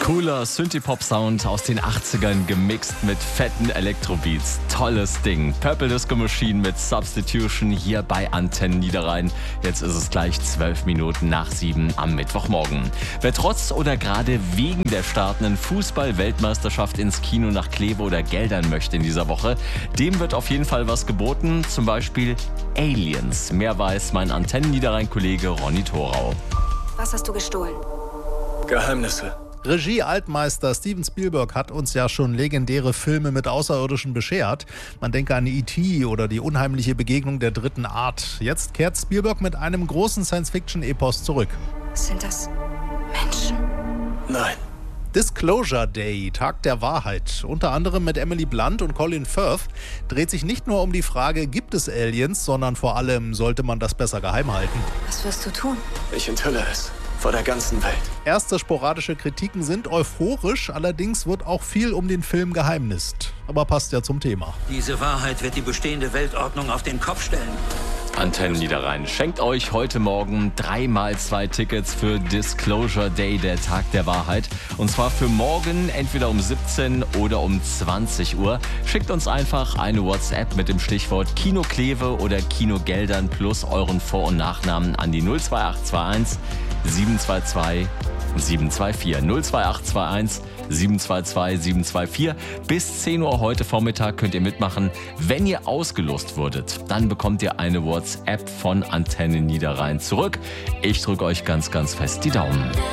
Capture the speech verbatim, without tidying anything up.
Cooler Synthie-Pop-Sound aus den achtzigern gemixt mit fetten Elektrobeats. Tolles Ding. Purple Disco Machine mit Substitution hier bei Antenne Niederrhein. Jetzt ist es gleich zwölf Minuten nach sieben am Mittwochmorgen. Wer trotz oder gerade wegen der startenden Fußball-Weltmeisterschaft ins Kino nach Kleve oder Geldern möchte in dieser Woche, dem wird auf jeden Fall was geboten. Zum Beispiel Aliens. Mehr weiß mein Antenne Niederrhein-Kollege Ronny Thorau. Was hast du gestohlen? Geheimnisse. Regie-Altmeister Steven Spielberg hat uns ja schon legendäre Filme mit Außerirdischen beschert. Man denke an E T oder die unheimliche Begegnung der dritten Art. Jetzt kehrt Spielberg mit einem großen Science-Fiction-Epos zurück. Sind das Menschen? Nein. Disclosure Day, Tag der Wahrheit, unter anderem mit Emily Blunt und Colin Firth, dreht sich nicht nur um die Frage, gibt es Aliens, sondern vor allem, sollte man das besser geheim halten. Was wirst du tun? Ich enthülle es. Vor der ganzen Welt. Erste sporadische Kritiken sind euphorisch, allerdings wird auch viel um den Film geheimnist. Aber passt ja zum Thema. Diese Wahrheit wird die bestehende Weltordnung auf den Kopf stellen. Antenne Niederrhein schenkt euch heute Morgen dreimal zwei Tickets für Disclosure Day, der Tag der Wahrheit. Und zwar für morgen entweder um siebzehn oder um zwanzig Uhr. Schickt uns einfach eine WhatsApp mit dem Stichwort Kino Kleve oder Kino Geldern plus euren Vor- und Nachnamen an die null zwei acht zwei eins sieben zwei zwei sieben zwei vier. null zwei acht zwei eins sieben zwei zwei sieben zwei vier. Bis zehn Uhr heute Vormittag könnt ihr mitmachen. Wenn ihr ausgelost wurdet, dann bekommt ihr eine WhatsApp von Antenne Niederrhein zurück. Ich drücke euch ganz, ganz fest die Daumen.